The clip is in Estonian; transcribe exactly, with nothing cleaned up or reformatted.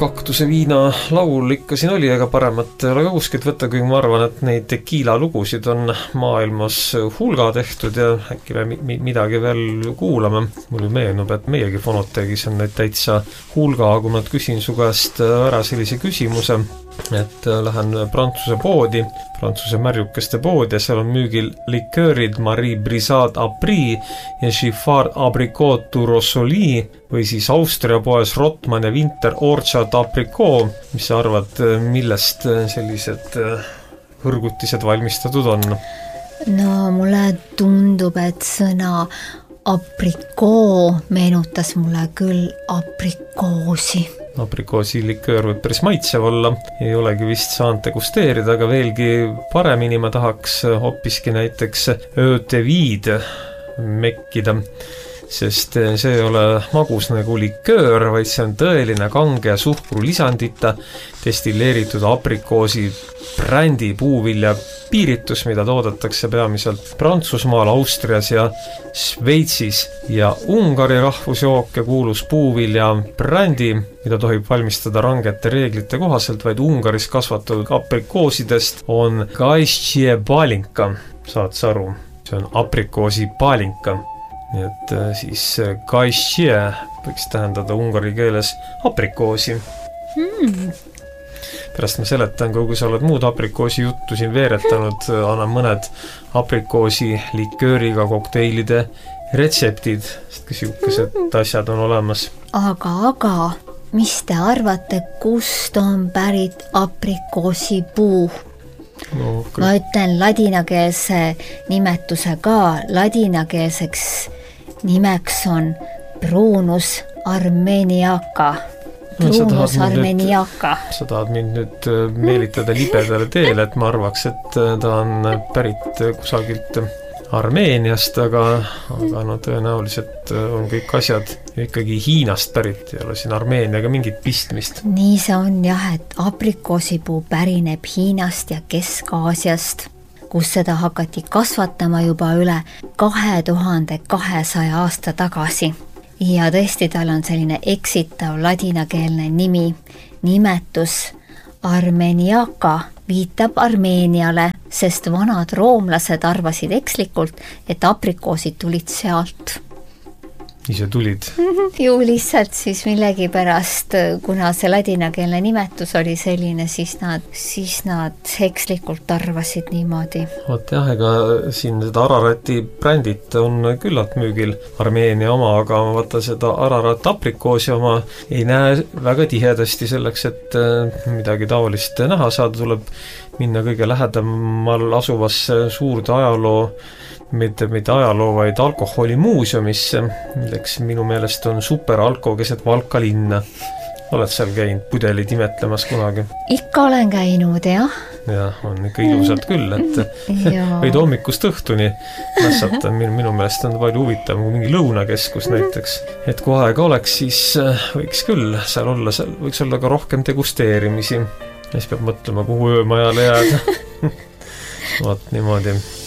kaktuse viina laul ikka siin oli, ega paremat ei ole ka kuskilt võtta, kui ma arvan, et neid tekiila lugusid on maailmas hulga tehtud ja äkki me mi- midagi veel kuulame. Mul meenub, et meiegi Fonoteegis on neid täitsa hulga, kui ma küsin su käest ära sellise küsimuse, et lähen Prantsuse poodi, Prantsuse märjukeste poodi ja seal on müügil liköörid Marie Brisade Apri ja Giffard Abricot Rossoli või siis Austria poes Rottmann ja Winter Orchard Apricot. Mis sa arvad, millest sellised hõrgutised valmistatud on? No mulle tundub, et sõna aprikoo meenutas mulle küll aprikoosi. Aprikoosi liköör võib päris maitsev olla, ei olegi vist saanud degusteerida, aga veelgi paremini ma tahaks hoopiski näiteks Eau de Vide mekkida, sest see ei ole magus nagu liköör, vaid see on tõeline kange ja suhkru lisandita destilleeritud aprikoosi brändi puuvilja piiritus, mida toodetakse peamiselt Prantsusmaal, Austrias ja Šveitsis ja Ungari rahvusjook ja kuulus puuvilja brändi, mida tohib valmistada rangete reeglite kohaselt, vaid Ungaris kasvatatud aprikoosidest on Gaistie Balinka, saad sa aru? See on aprikoosi Balinka. Nii et siis Gaistie võiks tähendada ungari keeles aprikoosi. Hmm. Pärast ma seletan, kui sa oled muud aprikoosi juttu siin veeretanud, annan mõned aprikoosi likööriga kokteilide retseptid, sest kui siukesed asjad on olemas. Aga, aga, mis te arvate, kust on pärit aprikoosi puu? No, ma ütlen ladinakeelse nimetuse ka, ladinakeelseks nimeks on Prunus armeniaca. Prunus no, armeniaca. Sa tahad mind nüüd meelitada libedale teele, et ma arvaks, et ta on pärit kusagilt Armeeniast, aga, aga no tõenäoliselt on kõik asjad ikkagi Hiinast pärit, ei ole siin Armeeniaga mingit pistmist. Nii see on jah, et aprikoosipuu pärineb Hiinast ja Kesk-Aasiast, kus seda hakati kasvatama juba üle kahe tuhande kahesaja aasta tagasi. Ja tõesti tal on selline eksitav ladinakeelne nimi, nimetus armeniaca viitab Armeeniale, sest vanad roomlased arvasid ekslikult, et aprikoosid tulid sealt. Ise tulid? Ju lihtsalt siis millegi pärast, kuna see ladinakeelne nimetus oli selline, siis nad, siis nad ekslikult arvasid niimoodi. Oot jah, ega siin seda Ararati brändit on küllalt müügil Armeenia oma, aga vaata seda Ararat aprikoosi oma ei näe väga tihedasti selleks, et midagi taolist näha saada, tuleb minna kõige lähedamal asuvasse suurde ajaloo mitte, mitte ajaloo, vaid alkoholimuuseumisse, milleks minu meelest on superalko keset Valka linna. Oled seal käinud pudelid imetlemas kunagi? Ikka olen käinud, jah. Jah, on ikka ilusalt küll, et võid hommikust õhtuni nässata. Minu, minu meelest on palju huvitav, kui mingi lõunakeskus näiteks. Et kui aega oleks, siis võiks küll seal olla, seal võiks olla ka rohkem degusteerimisi. Ja siis peab mõtlema, kuhu öömajale jääda. Vaat niimoodi.